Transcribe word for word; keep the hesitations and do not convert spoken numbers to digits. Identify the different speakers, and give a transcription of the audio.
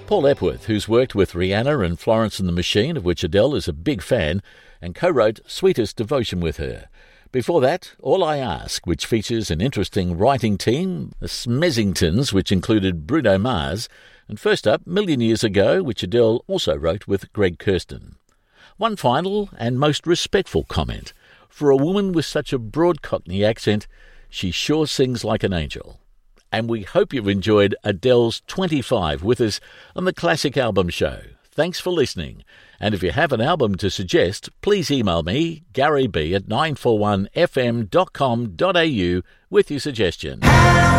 Speaker 1: Paul Epworth, who's worked with Rihanna and Florence and the Machine, of which Adele is a big fan, and co-wrote Sweetest Devotion with her. Before that, All I Ask, which features an interesting writing team, the Smezingtons, which included Bruno Mars, and first up, Million Years Ago, which Adele also wrote with Greg Kurstin. One final and most respectful comment. For a woman with such a broad Cockney accent, she sure sings like an angel. And we hope you've enjoyed Adele's twenty-five with us on the Classic Album Show. Thanks for listening. And if you have an album to suggest, please email me, Gary B at nine four one f m dot com dot a u with your suggestion.